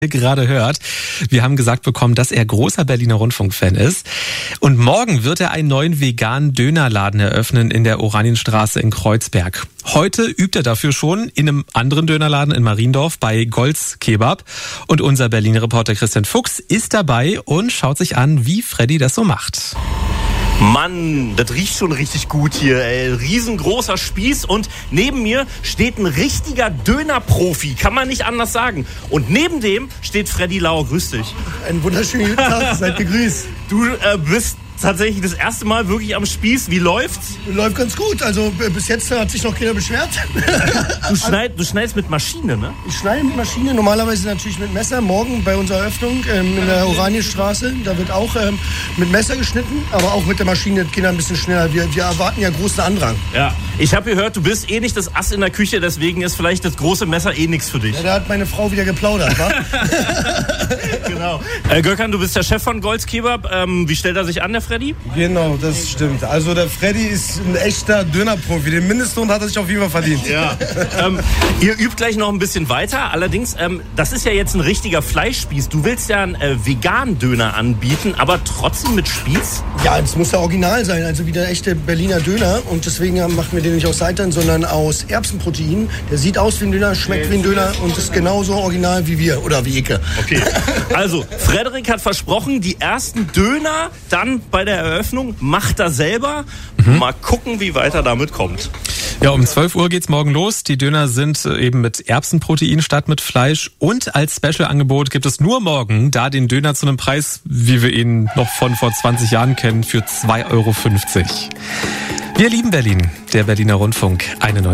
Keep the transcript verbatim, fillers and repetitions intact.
gerade hört. Wir haben gesagt bekommen, dass er großer Berliner Rundfunk-Fan ist. Und morgen wird er einen neuen veganen Dönerladen eröffnen in der Oranienstraße in Kreuzberg. Heute übt er dafür schon in einem anderen Dönerladen in Mariendorf bei Golz Kebab. Und unser Berliner Reporter Christian Fuchs ist dabei und schaut sich an, wie Freddy das so macht. Mann, das riecht schon richtig gut hier, ey. Riesengroßer Spieß und neben mir steht ein richtiger Dönerprofi, kann man nicht anders sagen. Und neben dem steht Freddy Lau. Grüß dich. Einen wunderschönen guten Tag, seid gegrüßt. Du äh, bist tatsächlich das erste Mal wirklich am Spieß. Wie läuft's? Läuft ganz gut, also bis jetzt hat sich noch keiner beschwert. Du, schneid, du schneidest mit Maschine, ne? Ich schneide mit Maschine, normalerweise natürlich mit Messer. Morgen bei unserer Eröffnung ähm, in der Oranienstraße, da wird auch ähm, mit Messer geschnitten, aber auch mit der Maschine geht ein bisschen schneller. Wir, wir erwarten ja großen Andrang. Ja, ich habe gehört, du bist eh nicht das Ass in der Küche, deswegen ist vielleicht das große Messer eh nichts für dich. Ja, da hat meine Frau wieder geplaudert, wa? Genau. Äh, Gökhan, du bist der Chef von Golz Kebab. Ähm, wie stellt er sich an, der Freddy? Genau, das stimmt. Also der Freddy ist ein echter Dönerprofi. Den Mindestlohn hat er sich auf jeden Fall verdient. Ja. ähm, ihr übt gleich noch ein bisschen weiter. Allerdings, ähm, das ist ja jetzt ein richtiger Fleischspieß. Du willst ja einen äh, veganen Döner anbieten, aber trotzdem mit Spieß? Ja, es muss ja original sein, also wie der echte Berliner Döner. Und deswegen machen wir den nicht aus Seitan, sondern aus Erbsenprotein. Der sieht aus wie ein Döner, schmeckt wie ein Döner und ist genauso original wie wir oder wie Icke. Okay. Also, Frederik hat versprochen, die ersten Döner dann bei der Eröffnung macht er selber. Mhm. Mal gucken, wie weit er damit kommt. Ja, um zwölf Uhr geht's morgen los. Die Döner sind eben mit Erbsenprotein statt mit Fleisch. Und als Special-Angebot gibt es nur morgen da den Döner zu einem Preis, wie wir ihn noch von vor zwanzig Jahren kennen, für zwei Euro fünfzig. Wir lieben Berlin, der Berliner Rundfunk einundneunzig.